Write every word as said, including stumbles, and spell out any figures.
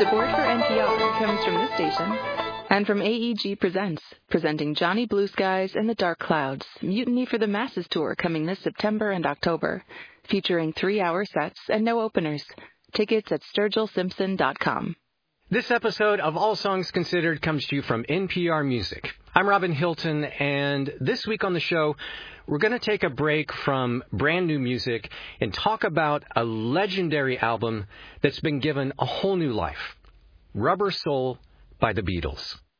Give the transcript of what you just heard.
Support for N P R comes from this station and from A E G Presents, presenting Johnny Blue Skies and the Dark Clouds, Mutiny for the Masses tour coming this September and October, featuring three-hour sets and no openers. Tickets at sturgill simpson dot com. This episode of All Songs Considered comes to you from N P R Music. I'm Robin Hilton, and this week on the show, we're going to take a break from brand new music and talk about a legendary album that's been given a whole new life, Rubber Soul by the Beatles.